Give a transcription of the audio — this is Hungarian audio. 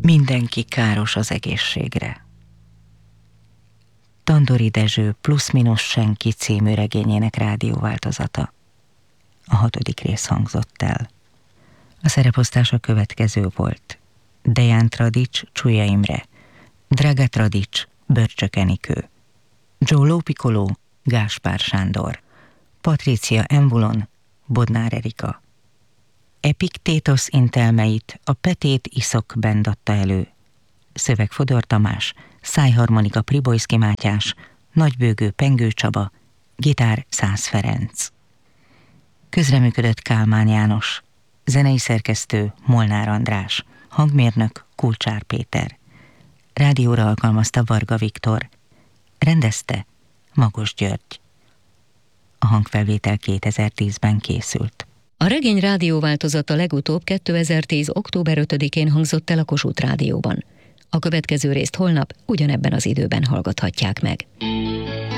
Mindenki káros az egészségre. Tandori Dezső Plusz-minusz senki című regényének rádióváltozata. A 6. rész hangzott el. A szereposztás a következő volt: Dejan Tradics, Csúlya Imre, Draga Tradics, Börcsök Enikő, Giulio Piccolo, Gáspár Sándor, Patricia Embulon, Bodnár Erika. Epiktétosz intelmeit a Petét Iszok Band adta elő. Szöveg Fodor Tamás, szájharmonika Pribojszki Mátyás, nagybőgő Pengő Csaba, gitár Szász Ferenc. Közreműködött Kálmán János, zenei szerkesztő Molnár András, hangmérnök Kulcsár Péter. Rádióra alkalmazta Varga Viktor, rendezte Magos György. A hangfelvétel 2010-ben készült. A regény rádióváltozata legutóbb 2010. október 5-én hangzott el a Kossuth Rádióban. A következő részt holnap ugyanebben az időben hallgathatják meg.